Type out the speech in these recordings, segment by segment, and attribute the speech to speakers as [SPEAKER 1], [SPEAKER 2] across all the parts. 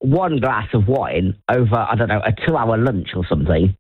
[SPEAKER 1] one glass of wine over, I don't know, a 2-hour lunch or something,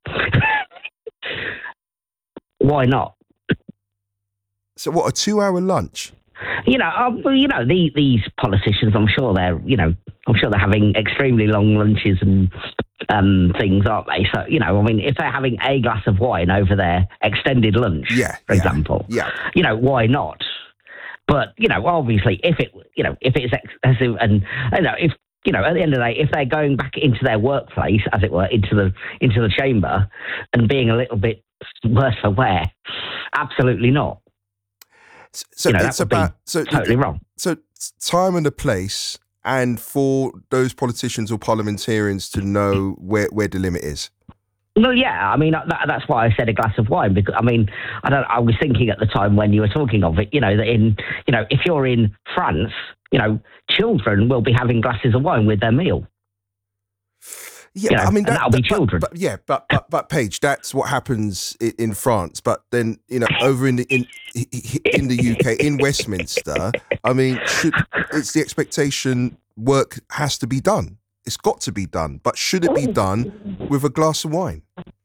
[SPEAKER 1] why not?
[SPEAKER 2] So what, a 2-hour lunch?
[SPEAKER 1] These politicians, I'm sure they're having extremely long lunches and things, aren't they? So, if they're having a glass of wine over their extended lunch, for example, why not? But, obviously, if it's excessive and, if, at the end of the day, if they're going back into their workplace, as it were, into the chamber and being a little bit worse for wear, absolutely not.
[SPEAKER 2] So it's
[SPEAKER 1] totally wrong.
[SPEAKER 2] So time and the place, and for those politicians or parliamentarians to know where the limit is.
[SPEAKER 1] Well, yeah, I mean that's why I said a glass of wine, because I was thinking at the time when you were talking of it, that if you're in France, children will be having glasses of wine with their meal.
[SPEAKER 2] Yeah,
[SPEAKER 1] that'll be children.
[SPEAKER 2] But Paige, that's what happens in France. But then over in the UK, in Westminster, it's the expectation. Work has to be done. It's got to be done. But should it be done with a glass of wine?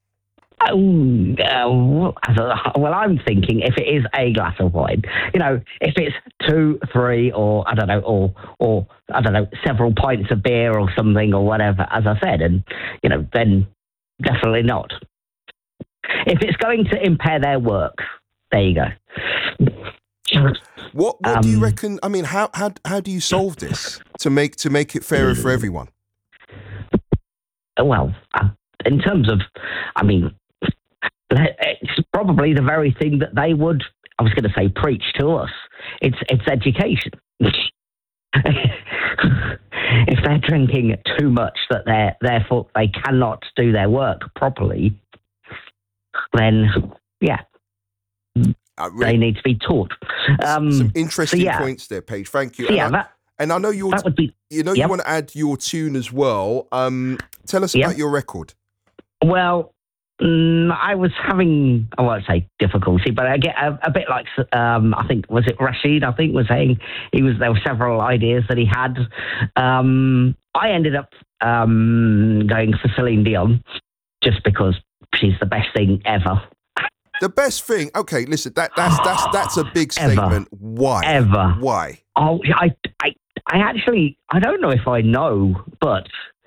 [SPEAKER 1] Well, I'm thinking if it is a glass of wine, if it's 2, 3, or I don't know, several pints of beer or something or whatever, as I said, and then definitely not. If it's going to impair their work, there you go.
[SPEAKER 2] What do you reckon? I mean, how do you solve this to make it fairer for everyone?
[SPEAKER 1] Well, in terms of, it's probably the very thing that they would, I was going to say, preach to us. It's education. If they're drinking too much that therefore they cannot do their work properly, then they need to be taught.
[SPEAKER 2] Some interesting points there, Paige. Thank you. And I know you want to add your tune as well. Tell us about your record.
[SPEAKER 1] Well, I was having, I won't say difficulty, but I get a bit like, I think, was it Rashid? I think was saying there were several ideas that he had. I ended up going for Celine Dion just because she's the best thing ever.
[SPEAKER 2] The best thing? Okay, listen, that's a big statement.
[SPEAKER 1] Ever.
[SPEAKER 2] Why?
[SPEAKER 1] Ever.
[SPEAKER 2] Why?
[SPEAKER 1] Oh, I actually, I don't know if I know, but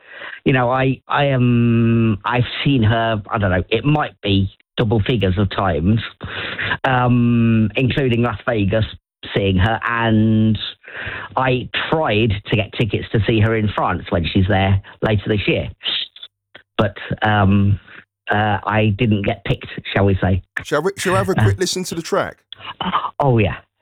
[SPEAKER 1] I've seen her, I don't know, it might be double figures of times, including Las Vegas, seeing her, and I tried to get tickets to see her in France when she's there later this year. But I didn't get picked, shall we say.
[SPEAKER 2] Shall we have a quick listen to the track?
[SPEAKER 1] Oh, yeah.